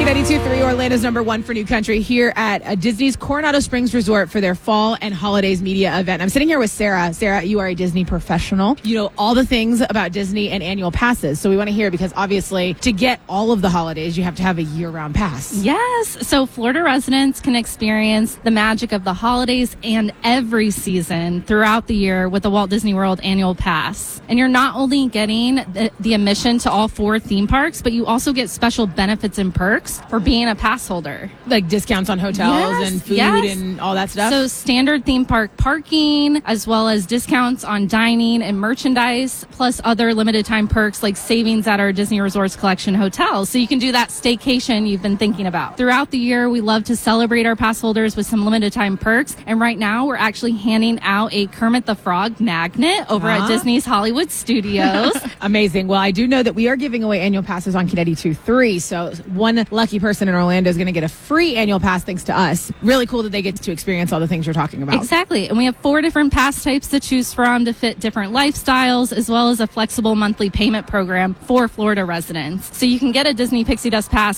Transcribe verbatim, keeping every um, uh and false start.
eighty-two point three, Orlando's number one for new country, here at uh, Disney's Coronado Springs Resort for their fall and holidays media event. I'm sitting here with Sarah. Sarah, you are a Disney professional. You know all the things about Disney and annual passes. So we want to hear, because obviously to get all of the holidays, you have to have a year-round pass. Yes. So Florida residents can experience the magic of the holidays and every season throughout the year with the Walt Disney World annual pass. And you're not only getting the, the admission to all four theme parks, but you also get special benefits and perks for being a pass holder. Like discounts on hotels Yes, and food yes. and all that stuff? So standard theme park parking, as well as discounts on dining and merchandise, plus other limited time perks like savings at our Disney Resorts Collection hotels. So you can do that staycation you've been thinking about. Throughout the year, we love to celebrate our pass holders with some limited time perks. And right now, we're actually handing out a Kermit the Frog magnet over Huh? at Disney's Hollywood Studios. Amazing. Well, I do know that we are giving away annual passes on Kid eighty-two point three. So one lucky person in Orlando is going to get a free annual pass thanks to us. Really cool that they get to experience all the things you're talking about. Exactly. And we have four different pass types to choose from to fit different lifestyles, as well as a flexible monthly payment program for Florida residents. So you can get a Disney Pixie Dust pass